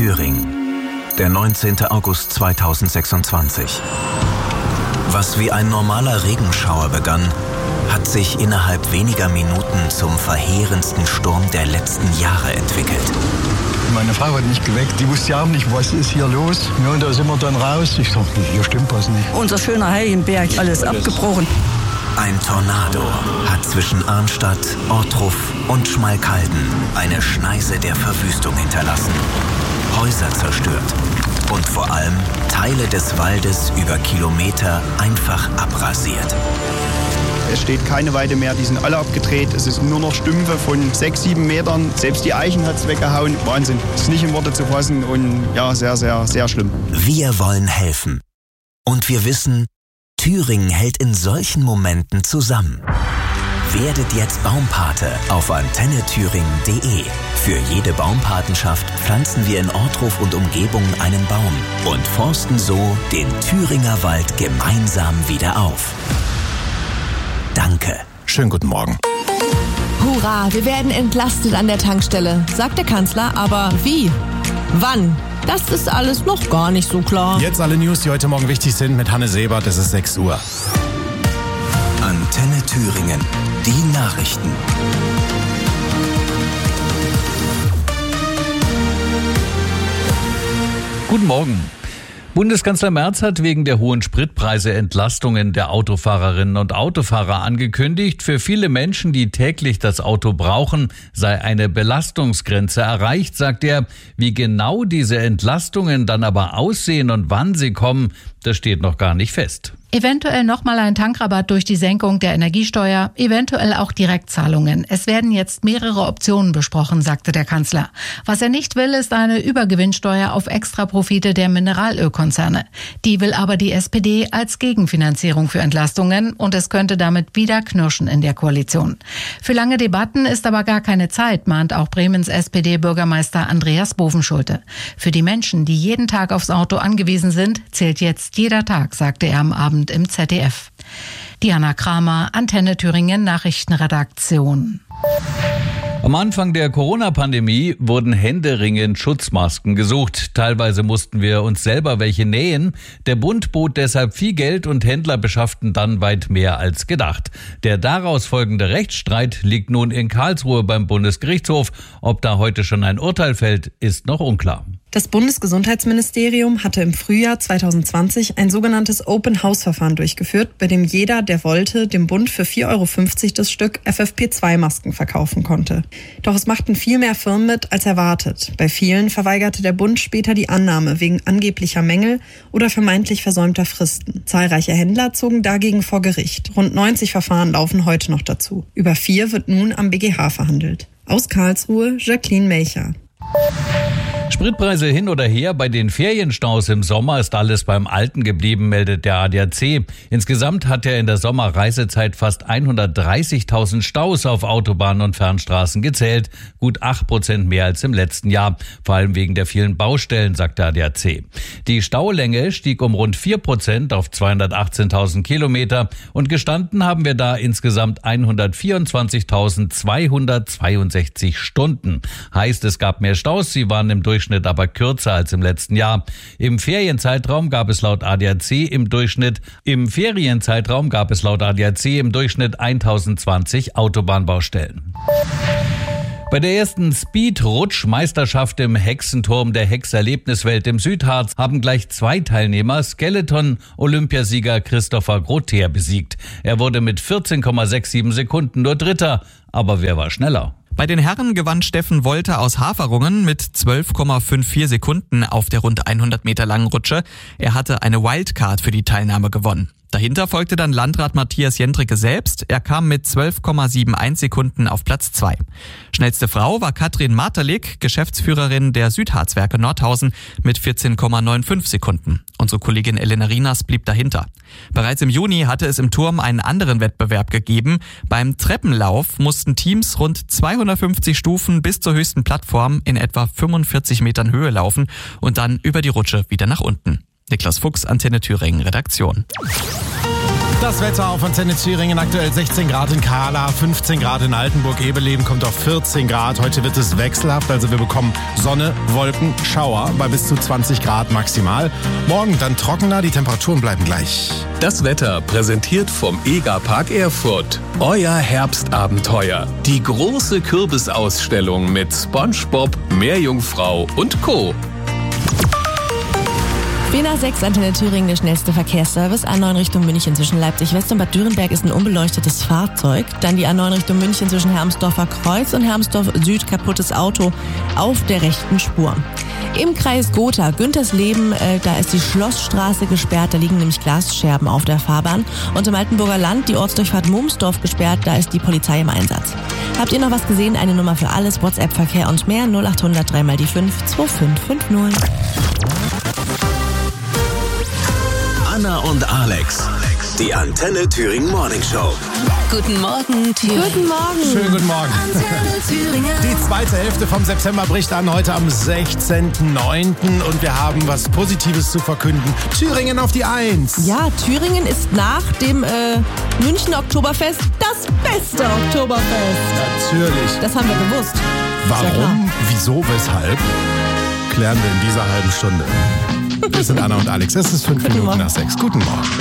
Thüringen, der 19. August 2026. Was wie ein normaler Regenschauer begann, hat sich innerhalb weniger Minuten zum verheerendsten Sturm der letzten Jahre entwickelt. Meine Frau hat mich geweckt, die wusste ja auch nicht, was ist hier los. Ja, und da sind wir dann raus. Ich dachte, hier stimmt was nicht. Unser schöner Heiligenberg, alles abgebrochen. Ein Tornado hat zwischen Arnstadt, Ortruf und Schmalkalden eine Schneise der Verwüstung hinterlassen, Häuser zerstört und vor allem Teile des Waldes über Kilometer einfach abrasiert. Es steht keine Weide mehr, die sind alle abgedreht. Es ist nur noch Stümpfe von 6, 7 Metern. Selbst die Eichen hat es weggehauen. Wahnsinn. Das ist nicht in Worte zu fassen und ja, sehr, sehr, sehr schlimm. Wir wollen helfen. Und wir wissen, Thüringen hält in solchen Momenten zusammen. Werdet jetzt Baumpate auf antennethüringen.de. Für jede Baumpatenschaft pflanzen wir in Ortruf und Umgebung einen Baum und forsten so den Thüringer Wald gemeinsam wieder auf. Danke. Schönen guten Morgen. Hurra, wir werden entlastet an der Tankstelle, sagt der Kanzler, aber wie? Wann? Das ist alles noch gar nicht so klar. Jetzt alle News, die heute Morgen wichtig sind, mit Hanne Sebert. Es ist 6 Uhr. Antenne Thüringen. Die Nachrichten. Guten Morgen. Bundeskanzler Merz hat wegen der hohen Spritpreise Entlastungen der Autofahrerinnen und Autofahrer angekündigt. Für viele Menschen, die täglich das Auto brauchen, sei eine Belastungsgrenze erreicht, sagt er. Wie genau diese Entlastungen dann aber aussehen und wann sie kommen, das steht noch gar nicht fest. Eventuell nochmal ein Tankrabatt durch die Senkung der Energiesteuer, eventuell auch Direktzahlungen. Es werden jetzt mehrere Optionen besprochen, sagte der Kanzler. Was er nicht will, ist eine Übergewinnsteuer auf Extraprofite der Mineralölkonzerne. Die will aber die SPD als Gegenfinanzierung für Entlastungen und es könnte damit wieder knirschen in der Koalition. Für lange Debatten ist aber gar keine Zeit, mahnt auch Bremens SPD-Bürgermeister Andreas Bovenschulte. Für die Menschen, die jeden Tag aufs Auto angewiesen sind, zählt jetzt jeder Tag, sagte er am Abend im ZDF. Diana Kramer, Antenne Thüringen Nachrichtenredaktion. Am Anfang der Corona-Pandemie wurden händeringend Schutzmasken gesucht. Teilweise mussten wir uns selber welche nähen. Der Bund bot deshalb viel Geld und Händler beschafften dann weit mehr als gedacht. Der daraus folgende Rechtsstreit liegt nun in Karlsruhe beim Bundesgerichtshof. Ob da heute schon ein Urteil fällt, ist noch unklar. Das Bundesgesundheitsministerium hatte im Frühjahr 2020 ein sogenanntes Open-House-Verfahren durchgeführt, bei dem jeder, der wollte, dem Bund für 4,50 € das Stück FFP2-Masken verkaufen konnte. Doch es machten viel mehr Firmen mit als erwartet. Bei vielen verweigerte der Bund später die Annahme wegen angeblicher Mängel oder vermeintlich versäumter Fristen. Zahlreiche Händler zogen dagegen vor Gericht. Rund 90 Verfahren laufen heute noch dazu. Über 4 wird nun am BGH verhandelt. Aus Karlsruhe, Jacqueline Melcher. Spritpreise hin oder her, bei den Ferienstaus im Sommer ist alles beim Alten geblieben, meldet der ADAC. Insgesamt hat er in der Sommerreisezeit fast 130.000 Staus auf Autobahnen und Fernstraßen gezählt. Gut 8% mehr als im letzten Jahr, vor allem wegen der vielen Baustellen, sagt der ADAC. Die Staulänge stieg um rund 4% auf 218.000 Kilometer und gestanden haben wir da insgesamt 124.262 Stunden. Heißt, es gab mehr Staus, sie waren im Durchschnitt aber kürzer als im letzten Jahr. Im Ferienzeitraum gab es laut ADAC im Durchschnitt 1020 Autobahnbaustellen. Bei der ersten Speed-Rutsch-Meisterschaft im Hexenturm der Hexerlebniswelt im Südharz haben gleich 2 Teilnehmer Skeleton-Olympiasieger Christopher Grother besiegt. Er wurde mit 14,67 Sekunden nur Dritter. Aber wer war schneller? Bei den Herren gewann Steffen Wolter aus Haferungen mit 12,54 Sekunden auf der rund 100 Meter langen Rutsche. Er hatte eine Wildcard für die Teilnahme gewonnen. Dahinter folgte dann Landrat Matthias Jendricke selbst. Er kam mit 12,71 Sekunden auf Platz 2. Schnellste Frau war Katrin Martelig, Geschäftsführerin der Südharzwerke Nordhausen mit 14,95 Sekunden. Unsere Kollegin Elena Rinas blieb dahinter. Bereits im Juni hatte es im Turm einen anderen Wettbewerb gegeben. Beim Treppenlauf mussten Teams rund 250 Stufen bis zur höchsten Plattform in etwa 45 Metern Höhe laufen und dann über die Rutsche wieder nach unten. Niklas Fuchs, Antenne Thüringen, Redaktion. Das Wetter auf Antenne Thüringen, aktuell 16 Grad in Kahla, 15 Grad in Altenburg, Ebeleben kommt auf 14 Grad. Heute wird es wechselhaft, also wir bekommen Sonne, Wolken, Schauer bei bis zu 20 Grad maximal. Morgen dann trockener, die Temperaturen bleiben gleich. Das Wetter präsentiert vom EGA-Park Erfurt. Euer Herbstabenteuer. Die große Kürbisausstellung mit SpongeBob, Meerjungfrau und Co. 4:06 Antenne Thüringen, der schnellste Verkehrsservice. A9 Richtung München zwischen Leipzig West und Bad Dürrenberg ist ein unbeleuchtetes Fahrzeug. Dann die A9 Richtung München zwischen Hermsdorfer Kreuz und Hermsdorf Süd, kaputtes Auto auf der rechten Spur. Im Kreis Gotha, Güntersleben, da ist die Schlossstraße gesperrt, da liegen nämlich Glasscherben auf der Fahrbahn. Und im Altenburger Land die Ortsdurchfahrt Mumsdorf gesperrt, da ist die Polizei im Einsatz. Habt ihr noch was gesehen? Eine Nummer für alles, WhatsApp-Verkehr und mehr, 0800 3x5 2550. Anna und Alex, die Antenne Thüringen Morning Show. Guten Morgen, Thüringen. Guten Morgen. Schönen guten Morgen. Die zweite Hälfte vom September bricht an, heute am 16.09. und wir haben was Positives zu verkünden. Thüringen auf die 1. Ja, Thüringen ist nach dem München Oktoberfest das beste Oktoberfest. Natürlich. Das haben wir gewusst. Warum, wieso, weshalb, klären wir in dieser halben Stunde. Wir sind Anna und Alex. Es ist 5 Minuten nach 6. Guten Morgen.